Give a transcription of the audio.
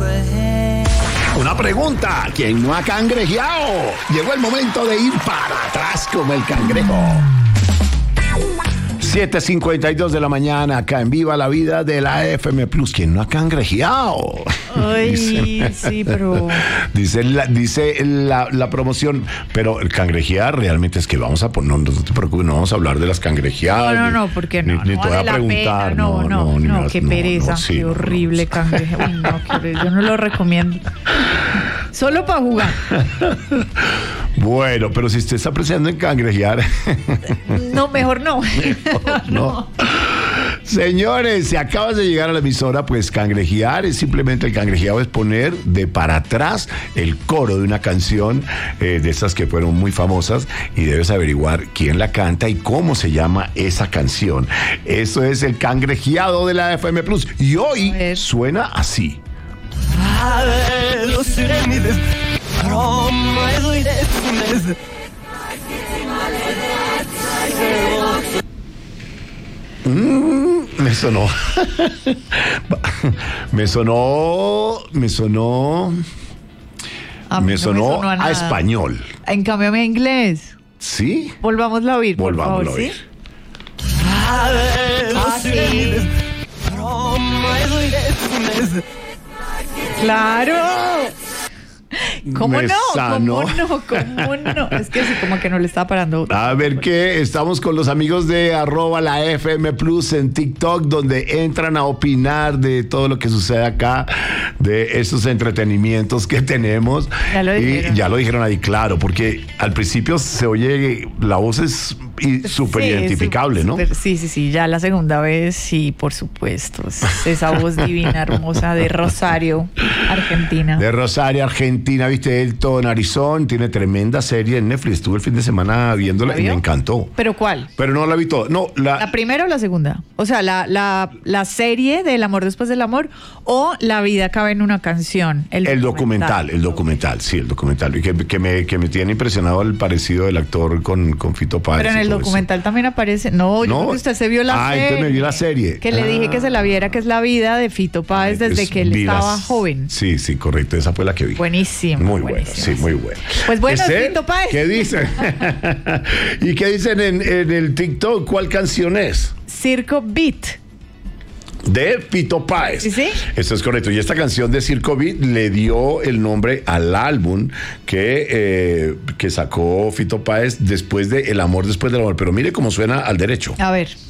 Una pregunta, ¿quién no ha cangrejeado? Llegó el momento de ir para atrás como el cangrejo. 7:52 de la mañana, acá en Viva la Vida de la FM Plus. ¿Quién no ha cangrejeado? Ay, sí, pero... Dice la promoción, pero el cangrejear realmente es que vamos a poner, no te preocupes, no vamos a hablar de las cangrejeadas. No, porque no. Ni te voy a preguntar. No, qué pereza, qué horrible cangrejo. Uy, no, yo no lo recomiendo. Solo para jugar. Bueno, pero si usted está apreciando en cangrejear. No, mejor no. No. Señores, si acabas de llegar a la emisora, pues cangrejear es simplemente, el cangrejeado es poner de para atrás el coro de una canción de esas que fueron muy famosas, y debes averiguar quién la canta y cómo se llama esa canción. Eso es el cangrejeado de la FM Plus, y hoy suena así. Me sonó. Me sonó a español. En cambio, a inglés. ¿Sí? Volvámoslo a oír, por favor, ¿sí? Claro. ¿Cómo no? Es que sí, como que no le estaba parando. A ver qué, estamos con los amigos de @la FM Plus en TikTok, donde entran a opinar de todo lo que sucede acá, de esos entretenimientos que tenemos. Ya lo dijeron. Y ya lo dijeron ahí, claro, porque al principio se oye, la voz es súper identificable, ¿no? Sí, ya la segunda vez, sí, por supuesto. Esa voz divina, hermosa de Rosario, Argentina. De Rosario, Argentina, viste, Elton Arizón, tiene tremenda serie en Netflix. Estuve el fin de semana viéndola y me encantó. ¿Pero cuál? Pero no la vi toda. No, ¿La primera o la segunda? O sea, la serie del amor después del amor, o La vida cabe en una canción. El documental, sí, el documental. Y que me tiene impresionado el parecido del actor con Fito Páez. Pero en el documental también aparece. No, yo creo que usted se vio la serie. Entonces me vi la serie. Que le dije que se la viera, que es la vida de Fito Páez desde que él estaba joven. Sí, correcto. Esa fue la que vi. Buenísimo. Muy buena, sí, muy buena. Pues bueno, Fito Páez. ¿Qué dicen? ¿Y qué dicen en el TikTok? ¿Cuál canción es? Circo Beat. De Fito Páez. ¿Sí? Esto es correcto. Y esta canción de Circo Beat le dio el nombre al álbum que sacó Fito Páez después de El amor después del amor. Pero mire cómo suena al derecho. A ver.